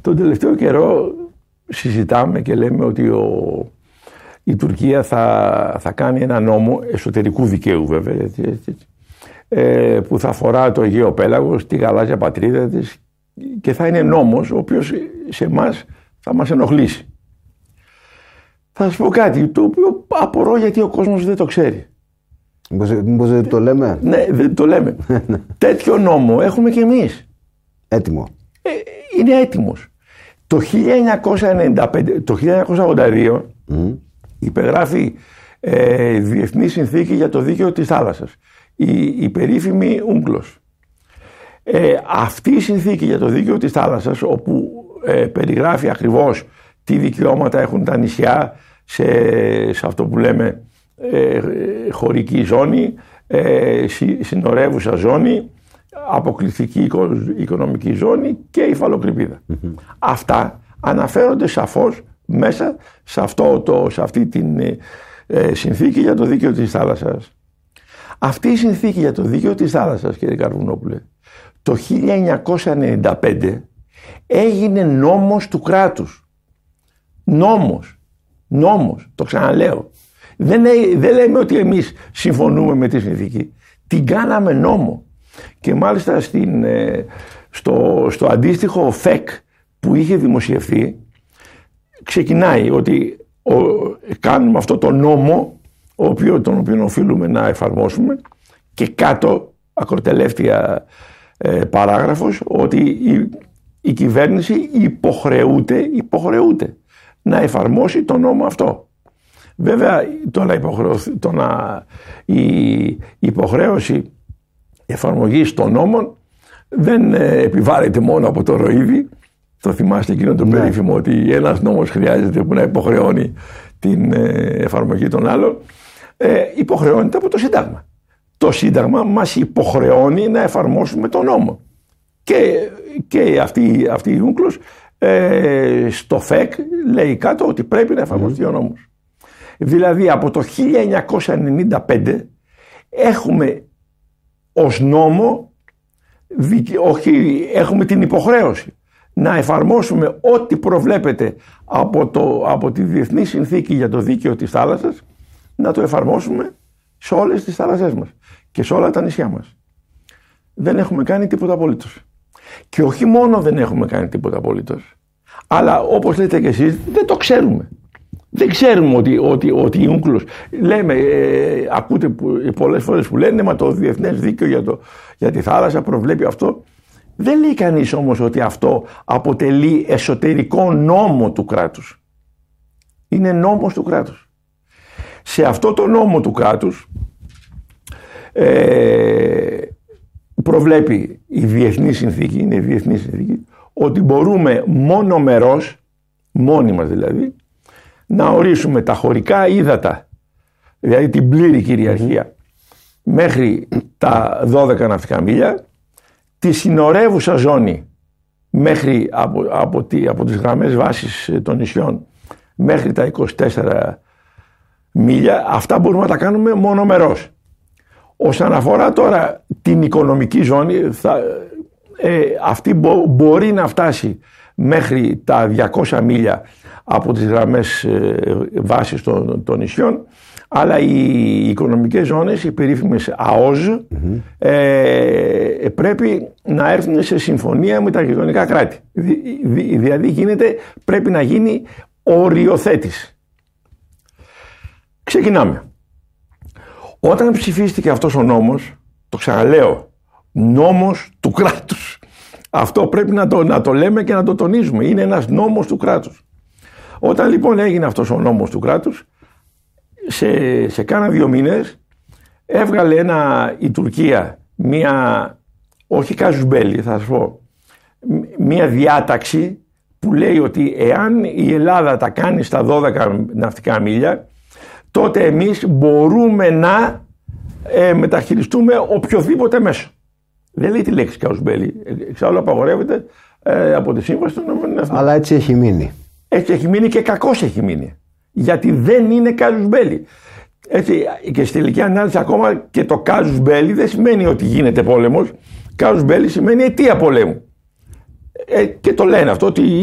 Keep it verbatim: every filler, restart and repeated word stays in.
τον τελευταίο καιρό συζητάμε και λέμε ότι ο, η Τουρκία θα, θα κάνει ένα νόμο εσωτερικού δικαίου βέβαια, έτσι, έτσι, ε, που θα αφορά το Αιγαίο Πέλαγος, τη γαλάζια πατρίδα της, και θα είναι νόμος ο οποίος σε εμάς θα μας ενοχλήσει. Θα σας πω κάτι το οποίο απορώ γιατί ο κόσμος δεν το ξέρει. Μήπως δεν το λέμε? Ναι, δεν το λέμε. Τέτοιο νόμο έχουμε και εμείς. Έτοιμο. Ε, είναι έτοιμος. Το χίλια εννιακόσια ενενήντα πέντε, το χίλια εννιακόσια ογδόντα δύο mm. υπεγράφει ε, Διεθνή Συνθήκη για το Δίκαιο της Θάλασσας. Η, η περίφημη Ούγκλος. Ε, αυτή η συνθήκη για το Δίκαιο της Θάλασσας, όπου ε, περιγράφει ακριβώς τι δικαιώματα έχουν τα νησιά σε, σε αυτό που λέμε ε, χωρική ζώνη, ε, συ, συνορεύουσα ζώνη, αποκλειστική οικονομική ζώνη και υφαλοκρηπίδα. Mm-hmm. Αυτά αναφέρονται σαφώς μέσα σε, αυτό το, σε αυτή την ε, συνθήκη για το Δίκαιο της Θάλασσας. Αυτή η συνθήκη για το Δίκαιο της Θάλασσας, κύριε Καρβουνόπουλε, το χίλια εννιακόσια ενενήντα πέντε έγινε νόμος του κράτους. Νόμος. Νόμος. Το ξαναλέω. Δεν, δεν λέμε ότι εμείς συμφωνούμε με τη συνθήκη. Την κάναμε νόμο. Και μάλιστα στην, στο, στο αντίστοιχο ΦΕΚ που είχε δημοσιευθεί ξεκινάει ότι ο, κάνουμε αυτό το νόμο ο οποίο, τον οποίο οφείλουμε να εφαρμόσουμε, και κάτω ακροτελεύτια ε, παράγραφος ότι η, η κυβέρνηση υποχρεούται, υποχρεούται να εφαρμόσει το νόμο αυτό. Βέβαια το να υποχρεωθεί, το να, η υποχρέωση εφαρμογής των νόμων δεν ε, επιβάλλεται μόνο από το ροίδι. Το θυμάστε εκείνο το ναι. περίφημο ότι ένας νόμος χρειάζεται που να υποχρεώνει την ε, εφαρμογή των άλλων. Ε, υποχρεώνεται από το Σύνταγμα. Το Σύνταγμα μας υποχρεώνει να εφαρμόσουμε τον νόμο. Και, και αυτή, αυτή η Ούγκλος ε, στο ΦΕΚ λέει κάτω ότι πρέπει να εφαρμοστεί mm. ο νόμος. Δηλαδή από το χίλια εννιακόσια ενενήντα πέντε έχουμε ως νόμο, όχι, έχουμε την υποχρέωση να εφαρμόσουμε ό,τι προβλέπεται από, το, από τη Διεθνή Συνθήκη για το Δίκαιο της Θάλασσας, να το εφαρμόσουμε σε όλες τις θάλασσές μας και σε όλα τα νησιά μας. Δεν έχουμε κάνει τίποτα απολύτως. Και όχι μόνο δεν έχουμε κάνει τίποτα απολύτως, αλλά όπως λέτε και εσείς, δεν το ξέρουμε. Δεν ξέρουμε ότι, ότι, ότι η Ούγκλος, λέμε, ε, ακούτε που, πολλές φορές που λένε, μα το Διεθνές Δίκαιο για, το, για τη θάλασσα προβλέπει αυτό. Δεν λέει κανείς όμως ότι αυτό αποτελεί εσωτερικό νόμο του κράτους. Είναι νόμος του κράτους. Σε αυτό το νόμο του κράτους ε, προβλέπει η Διεθνή Συνθήκη, είναι η Διεθνή Συνθήκη, ότι μπορούμε μόνο μερός, μόνοι μας δηλαδή, να ορίσουμε τα χωρικά ύδατα, δηλαδή την πλήρη κυριαρχία, μέχρι τα δώδεκα ναυτικά μίλια, τη συνορεύουσα ζώνη μέχρι από, από, τη, από τις γραμμές βάσης των νησιών μέχρι τα είκοσι τέσσερα μίλια, αυτά μπορούμε να τα κάνουμε μόνο μερός. Όσον αφορά τώρα την οικονομική ζώνη, θα, ε, αυτή μπο, μπορεί να φτάσει μέχρι τα διακόσια μίλια από τις γραμμές ε, βάσης των, των νησιών, αλλά οι οικονομικές ζώνες, οι περίφημες ΑΟΖ, mm-hmm. ε, πρέπει να έρθουν σε συμφωνία με τα γειτονικά κράτη. Δη, δηλαδή γίνεται, πρέπει να γίνει οριοθέτηση. Ξεκινάμε. Όταν ψηφίστηκε αυτός ο νόμος, το ξαναλέω, νόμος του κράτους. Αυτό πρέπει να το, να το λέμε και να το τονίζουμε. Είναι ένας νόμος του κράτους. Όταν λοιπόν έγινε αυτός ο νόμος του κράτους, σε, σε κάνα δύο μήνες έβγαλε ένα, η Τουρκία μία, όχι κάζους μπέλι θα σας πω, μία διάταξη που λέει ότι εάν η Ελλάδα τα κάνει στα δώδεκα ναυτικά μίλια, τότε εμείς μπορούμε να ε, μεταχειριστούμε οποιοδήποτε μέσο. Δεν λέει τη λέξη κάζους μπέλι, εξάλλου απαγορεύεται ε, από τη Σύμβαση των ΗΠΑ. Αλλά έτσι έχει μείνει. Έτσι έχει μείνει και κακώς έχει μείνει. Γιατί δεν είναι κάζους μπέλι. Έτσι, και στη τελική ανάλυση ακόμα και το κάζους μπέλι δεν σημαίνει ότι γίνεται πόλεμος. Κάζους μπέλι σημαίνει αιτία πολέμου. Ε, και το λένε αυτό ότι